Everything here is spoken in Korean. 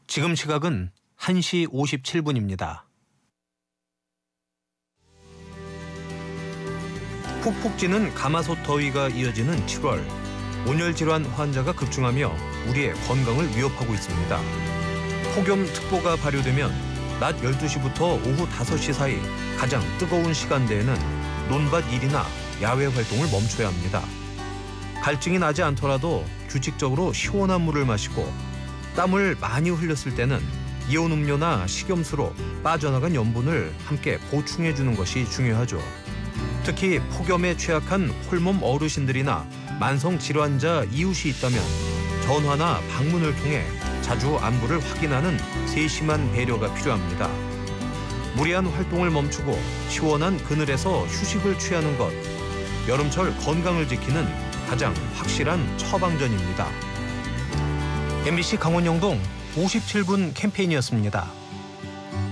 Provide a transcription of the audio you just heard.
지금 시각은 1시 57분입니다. 푹푹 찌는 가마솥 더위가 이어지는 7월. 온열 질환 환자가 급증하며 우리의 건강을 위협하고 있습니다. 폭염특보가 발효되면 낮 12시부터 오후 5시 사이 가장 뜨거운 시간대에는 논밭 일이나 야외 활동을 멈춰야 합니다. 갈증이 나지 않더라도 규칙적으로 시원한 물을 마시고 땀을 많이 흘렸을 때는 이온 음료나 식염수로 빠져나간 염분을 함께 보충해 주는 것이 중요하죠. 특히 폭염에 취약한 홀몸 어르신들이나 만성 질환자 이웃이 있다면 전화나 방문을 통해 자주 안부를 확인하는 세심한 배려가 필요합니다. 무리한 활동을 멈추고 시원한 그늘에서 휴식을 취하는 것, 여름철 건강을 지키는 가장 확실한 처방전입니다. MBC 강원영동 57분 캠페인이었습니다.